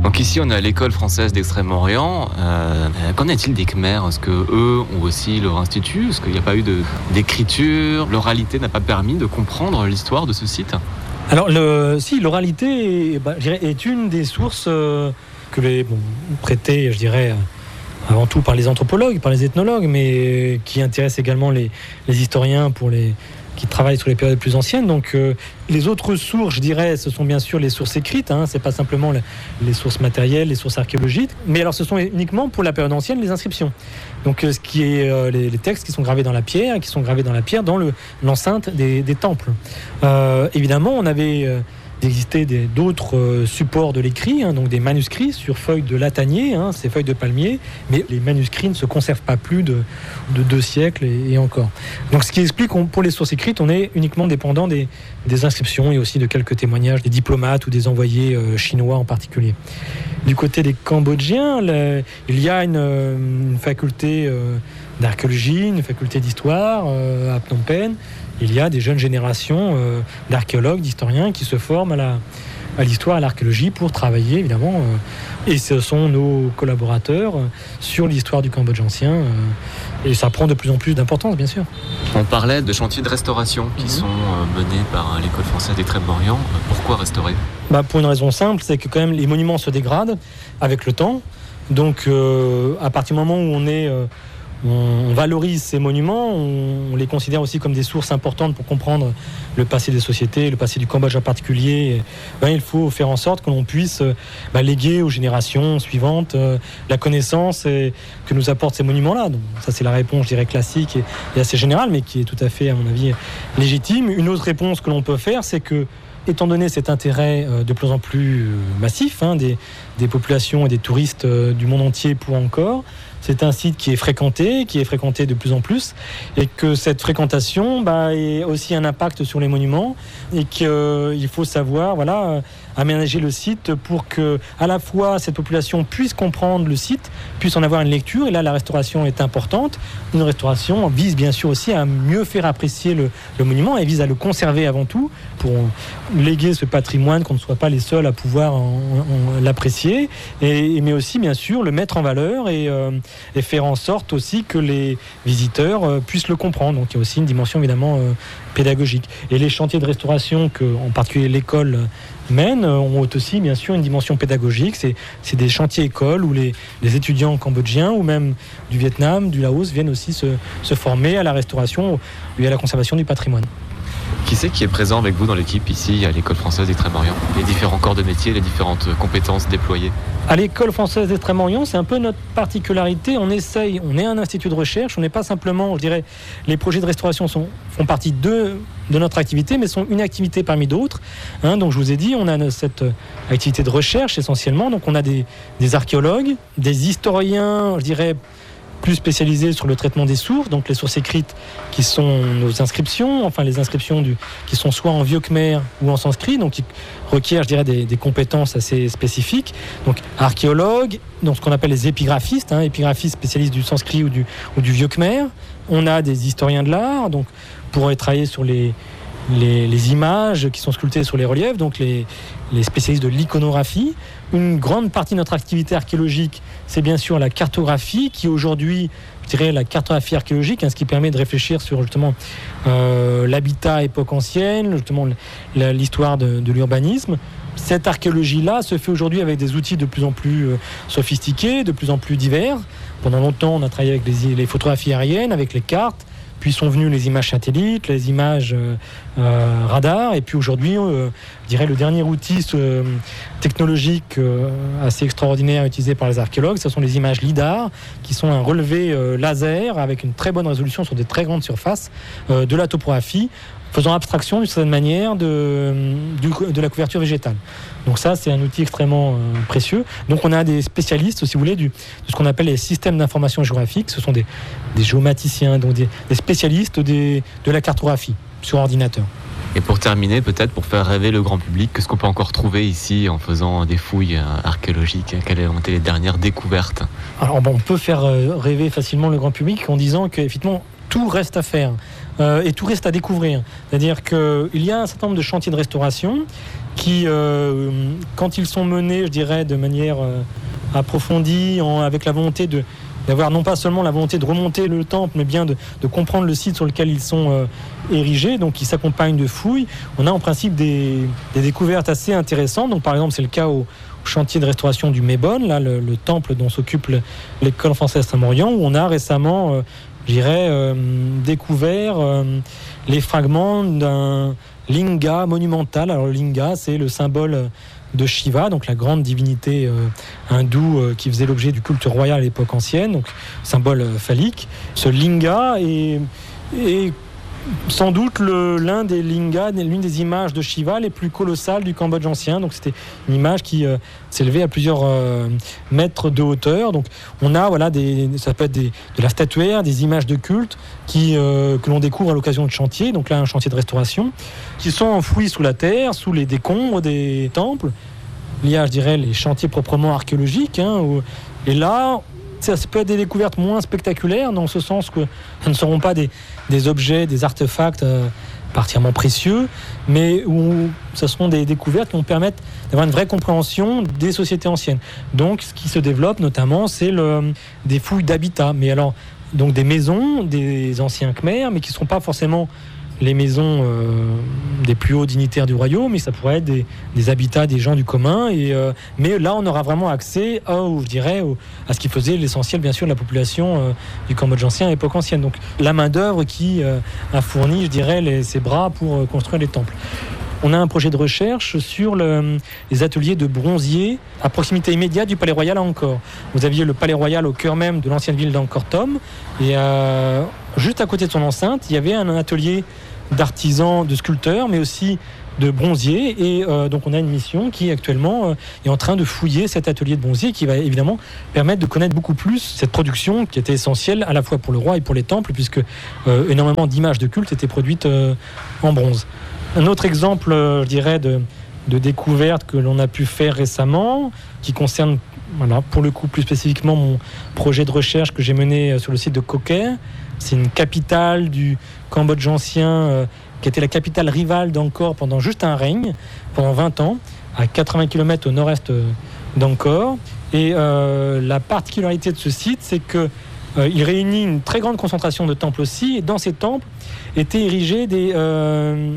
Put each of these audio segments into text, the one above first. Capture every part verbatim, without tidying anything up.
Donc ici, on est à l'école française d'Extrême-Orient. Euh, qu'en est-il des Khmers ? Est-ce qu'eux ont aussi leur institut ? Est-ce qu'il n'y a pas eu de, d'écriture ? L'oralité n'a pas permis de comprendre l'histoire de ce site ? Alors, le, si, l'oralité bah, je dirais, est une des sources euh, que les bon, prêtées, je dirais, avant tout par les anthropologues, par les ethnologues, mais qui intéressent également les, les historiens pour les... qui travaillent sur les périodes plus anciennes. Donc euh, les autres sources, je dirais, ce sont bien sûr les sources écrites, hein, c'est pas simplement les, les sources matérielles, les sources archéologiques, mais alors ce sont uniquement pour la période ancienne les inscriptions. Donc euh, ce qui est euh, les, les textes qui sont gravés dans la pierre, qui sont gravés dans la pierre dans le, l'enceinte des, des temples. Euh, évidemment, on avait euh, d'exister des, d'autres euh, supports de l'écrit, hein, donc des manuscrits sur feuilles de latanier, hein, ces feuilles de palmier, mais les manuscrits ne se conservent pas plus de, de deux siècles et, et encore. Donc ce qui explique que pour les sources écrites, on est uniquement dépendant des, des inscriptions et aussi de quelques témoignages des diplomates ou des envoyés euh, chinois en particulier. Du côté des Cambodgiens, le, il y a une, une faculté euh, d'archéologie, une faculté d'histoire euh, à Phnom Penh. Il y a des jeunes générations euh, d'archéologues, d'historiens qui se forment à, la, à l'histoire, à l'archéologie pour travailler évidemment. Euh, et ce sont nos collaborateurs euh, sur l'histoire du Cambodge ancien. Euh, et ça prend de plus en plus d'importance, bien sûr. On parlait de chantiers de restauration qui mmh. sont euh, menés par l'école française d'Extrême-Orient. Pourquoi restaurer ? Bah, pour une raison simple, c'est que quand même les monuments se dégradent avec le temps. Donc euh, à partir du moment où on est... Euh, on valorise ces monuments, on les considère aussi comme des sources importantes pour comprendre le passé des sociétés, le passé du Cambodge en particulier. Ben, il faut faire en sorte que l'on puisse ben, léguer aux générations suivantes euh, la connaissance et, que nous apportent ces monuments-là. Donc, ça, c'est la réponse, je dirais, classique et, et assez générale, mais qui est tout à fait, à mon avis, légitime. Une autre réponse que l'on peut faire, c'est que, étant donné cet intérêt euh, de plus en plus euh, massif hein, des, des populations et des touristes euh, du monde entier pour encore, c'est un site qui est fréquenté, qui est fréquenté de plus en plus, et que cette fréquentation bah, ait aussi un impact sur les monuments, et qu'il euh, faut savoir voilà, euh, aménager le site pour que, à la fois, cette population puisse comprendre le site, puisse en avoir une lecture, et là, la restauration est importante. Une restauration vise bien sûr aussi à mieux faire apprécier le, le monument, et vise à le conserver avant tout, pour léguer ce patrimoine, qu'on ne soit pas les seuls à pouvoir en, en, l'apprécier, et, mais aussi, bien sûr, le mettre en valeur, et... Euh, et faire en sorte aussi que les visiteurs euh, puissent le comprendre. Donc il y a aussi une dimension évidemment euh, pédagogique. Et les chantiers de restauration que, en particulier l'école mène, euh, ont aussi bien sûr une dimension pédagogique. C'est, c'est des chantiers écoles où les, les étudiants cambodgiens ou même du Vietnam, du Laos viennent aussi se, se former à la restauration et à la conservation du patrimoine. Qui c'est qui est présent avec vous dans l'équipe ici à l'école française d'Extrême-Orient ? Les différents corps de métier, les différentes compétences déployées ? À l'école française d'Extrême-Orient, c'est un peu notre particularité. On essaye, on est un institut de recherche, on n'est pas simplement, je dirais, les projets de restauration sont, font partie de, de notre activité, mais sont une activité parmi d'autres. Hein, donc je vous ai dit, on a cette activité de recherche essentiellement. Donc on a des, des archéologues, des historiens, je dirais, plus spécialisés sur le traitement des sources, donc les sources écrites qui sont nos inscriptions, enfin les inscriptions du, qui sont soit en vieux khmer ou en sanskrit, donc qui requièrent, je dirais, des, des compétences assez spécifiques. Donc archéologues, donc ce qu'on appelle les épigraphistes, hein, épigraphistes spécialistes du sanskrit ou du, ou du vieux khmer. On a des historiens de l'art, donc pour travailler sur les Les, les images qui sont sculptées sur les reliefs, donc les, les spécialistes de l'iconographie. Une grande partie de notre activité archéologique, c'est bien sûr la cartographie, qui aujourd'hui, je dirais la cartographie archéologique, hein, ce qui permet de réfléchir sur justement euh, l'habitat à époque ancienne, justement la, l'histoire de, de l'urbanisme. Cette archéologie-là se fait aujourd'hui avec des outils de plus en plus euh, sophistiqués, de plus en plus divers. Pendant longtemps, on a travaillé avec les, les photographies aériennes, avec les cartes. Puis sont venues les images satellites, les images euh, euh, radar, et puis aujourd'hui, euh, je dirais le dernier outil euh, technologique euh, assez extraordinaire utilisé par les archéologues, ce sont les images lidar, qui sont un relevé euh, laser avec une très bonne résolution sur des très grandes surfaces euh, de la topographie, faisant abstraction d'une certaine manière de, de, de la couverture végétale. Donc ça, c'est un outil extrêmement euh, précieux. Donc on a des spécialistes, si vous voulez, du, de ce qu'on appelle les systèmes d'information géographique. Ce sont des, des géomaticiens, donc des, des spécialistes des, de la cartographie sur ordinateur. Et pour terminer, peut-être pour faire rêver le grand public, qu'est-ce qu'on peut encore trouver ici en faisant des fouilles archéologiques ? Quelles ont été les dernières découvertes ? Alors bon, on peut faire rêver facilement le grand public en disant qu'effectivement, tout reste à faire euh, et tout reste à découvrir. C'est-à-dire qu'il y a un certain nombre de chantiers de restauration qui, euh, quand ils sont menés, je dirais, de manière euh, approfondie, en, avec la volonté de d'avoir non pas seulement la volonté de remonter le temple, mais bien de, de comprendre le site sur lequel ils sont euh, érigés, donc ils s'accompagnent de fouilles. On a en principe des, des découvertes assez intéressantes. Donc par exemple, c'est le cas au, au chantier de restauration du Mébonne, là, le, le temple dont s'occupe le, l'école française Saint-Maurian, où on a récemment, euh, je dirais, euh, découvert euh, les fragments d'un linga monumental. Alors le linga, c'est le symbole de Shiva, donc la grande divinité euh, hindoue euh, qui faisait l'objet du culte royal à l'époque ancienne, donc symbole euh, phallique. Ce linga est, est sans doute le, l'un des lingas, l'une des images de Shiva les plus colossales du Cambodge ancien. Donc c'était une image qui euh, s'élevait à plusieurs euh, mètres de hauteur. Donc on a voilà des, ça peut être des, de la statuaire, des images de culte qui euh, que l'on découvre à l'occasion de chantiers. Donc là un chantier de restauration qui sont enfouis sous la terre, sous les décombres des temples. Il y a, je dirais, les chantiers proprement archéologiques. Hein, où, et là, ça peut être des découvertes moins spectaculaires, dans ce sens que ce ne seront pas des, des objets, des artefacts euh, particulièrement précieux, mais où ce seront des découvertes qui vont permettre d'avoir une vraie compréhension des sociétés anciennes. Donc, ce qui se développe notamment, c'est le, des fouilles d'habitat. Mais alors, donc des maisons des anciens Khmers, mais qui ne seront pas forcément les maisons euh, des plus hauts dignitaires du royaume, mais ça pourrait être des, des habitats des gens du commun. Et, euh, mais là, on aura vraiment accès à, je dirais, au, à ce qui faisait l'essentiel, bien sûr, de la population euh, du Cambodge ancien à l'époque ancienne. Donc la main-d'œuvre qui euh, a fourni, je dirais, les, ses bras pour euh, construire les temples. On a un projet de recherche sur le, les ateliers de bronzier à proximité immédiate du Palais Royal à Angkor. Vous aviez le Palais Royal au cœur même de l'ancienne ville d'Angkor Thom, et euh, juste à côté de son enceinte, il y avait un atelier d'artisans, de sculpteurs, mais aussi de bronziers. Et euh, donc on a une mission qui actuellement euh, est en train de fouiller cet atelier de bronzier, qui va évidemment permettre de connaître beaucoup plus cette production qui était essentielle à la fois pour le roi et pour les temples, puisque euh, énormément d'images de culte étaient produites euh, en bronze. Un autre exemple, euh, je dirais, de, de découverte que l'on a pu faire récemment, qui concerne, voilà, pour le coup plus spécifiquement mon projet de recherche que j'ai mené sur le site de Ko Kher. C'est une capitale du Cambodge ancien euh, qui était la capitale rivale d'Angkor pendant juste un règne, pendant vingt ans, à quatre-vingts kilomètres au nord-est d'Angkor. Et euh, la particularité de ce site, c'est qu'il euh, réunit une très grande concentration de temples aussi, et dans ces temples étaient érigés des, euh,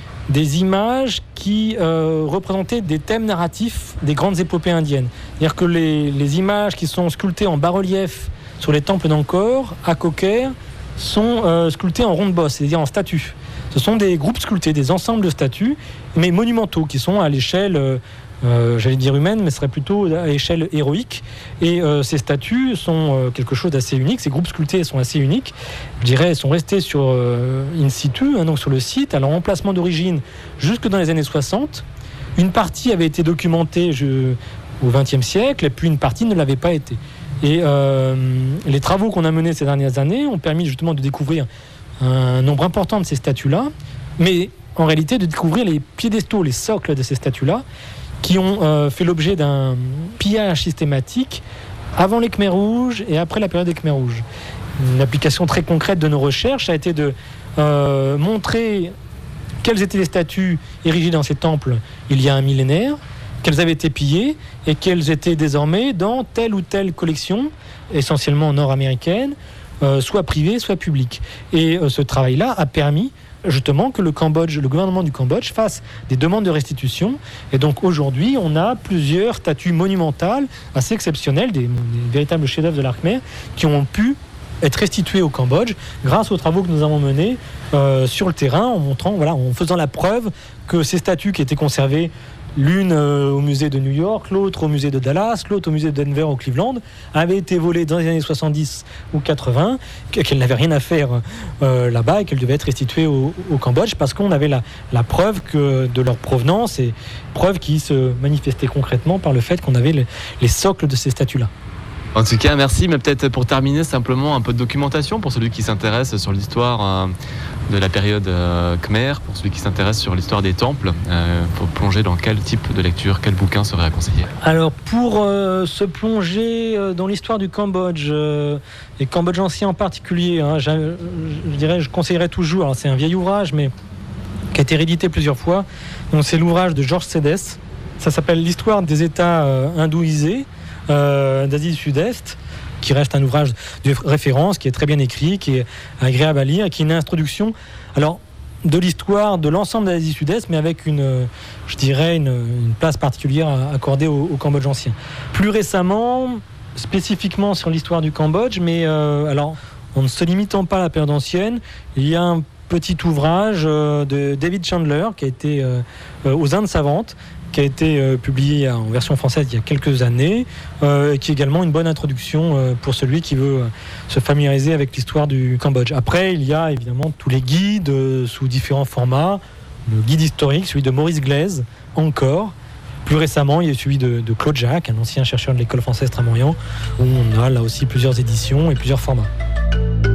des images qui euh, représentaient des thèmes narratifs des grandes épopées indiennes. C'est-à-dire que les, les images qui sont sculptées en bas-relief sur les temples d'Angkor, à Ko Kher, sont euh, sculptés en ronde bosse, c'est-à-dire en statues. Ce sont des groupes sculptés, des ensembles de statues, mais monumentaux, qui sont à l'échelle, euh, euh, j'allais dire humaine, mais ce serait plutôt à l'échelle héroïque. Et euh, ces statues sont euh, quelque chose d'assez unique. Ces groupes sculptés sont assez uniques. Je dirais, sont restés sur euh, in situ, hein, donc sur le site, à leur emplacement d'origine, jusque dans les années soixante. Une partie avait été documentée je, au vingtième siècle, et puis une partie ne l'avait pas été. Et euh, les travaux qu'on a menés ces dernières années ont permis justement de découvrir un nombre important de ces statues-là, mais en réalité de découvrir les piédestaux, les socles de ces statues-là, qui ont euh, fait l'objet d'un pillage systématique avant les Khmers rouges et après la période des Khmers rouges. Une application très concrète de nos recherches a été de euh, montrer quelles étaient les statues érigées dans ces temples il y a un millénaire, qu'elles avaient été pillées et qu'elles étaient désormais dans telle ou telle collection, essentiellement nord-américaine, euh, soit privée, soit publique. Et euh, ce travail-là a permis justement que le Cambodge, le gouvernement du Cambodge fasse des demandes de restitution. Et donc aujourd'hui, on a plusieurs statues monumentales assez exceptionnelles, des, des véritables chefs-d'œuvre de l'art khmer, qui ont pu être restituées au Cambodge grâce aux travaux que nous avons menés euh, sur le terrain, en montrant, voilà, en faisant la preuve que ces statues qui étaient conservées, l'une euh, au musée de New York, l'autre au musée de Dallas, l'autre au musée de Denver, au Cleveland, avaient été volées dans les années soixante-dix ou quatre-vingts, qu'elles n'avaient rien à faire euh, là-bas et qu'elles devaient être restituées au, au Cambodge parce qu'on avait la, la preuve que, de leur provenance, et preuve qui se manifestait concrètement par le fait qu'on avait les, les socles de ces statues-là. En tout cas, merci. Mais peut-être pour terminer, simplement un peu de documentation pour celui qui s'intéresse sur l'histoire euh, de la période euh, Khmer, pour celui qui s'intéresse sur l'histoire des temples. Euh, pour plonger dans quel type de lecture, quel bouquin serait à conseiller? Alors, pour euh, se plonger euh, dans l'histoire du Cambodge, euh, et Cambodge ancien en particulier, hein, je, je dirais, je conseillerais toujours, alors c'est un vieil ouvrage, mais qui a été réédité plusieurs fois. Donc, c'est l'ouvrage de Georges Sédès. Ça s'appelle L'histoire des États euh, hindouisés euh, d'Asie du Sud-Est, qui reste un ouvrage de référence, qui est très bien écrit, qui est agréable à lire, qui est une introduction alors, de l'histoire de l'ensemble de l'Asie du Sud-Est, mais avec une, je dirais, une, une place particulière accordée au, au Cambodge ancien. Plus récemment, spécifiquement sur l'histoire du Cambodge, mais euh, alors, en ne se limitant pas à la période ancienne, il y a un petit ouvrage euh, de David Chandler qui a été euh, aux Indes savantes, qui a été euh, publié en version française il y a quelques années, euh, et qui est également une bonne introduction euh, pour celui qui veut euh, se familiariser avec l'histoire du Cambodge. Après, il y a évidemment tous les guides euh, sous différents formats. Le guide historique, celui de Maurice Glaise, encore. Plus récemment, il y a celui de, de Claude Jacques, un ancien chercheur de l'école française Tremorient, où on a là aussi plusieurs éditions et plusieurs formats.